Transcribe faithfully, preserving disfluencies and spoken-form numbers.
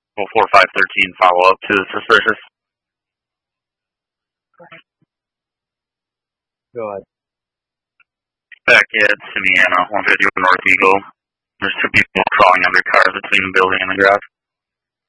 Well, four five thirteen follow up to the suspicious. Go ahead. Back at Indiana, one fifty North Eagle. There's two people crawling under cars between the building and the garage.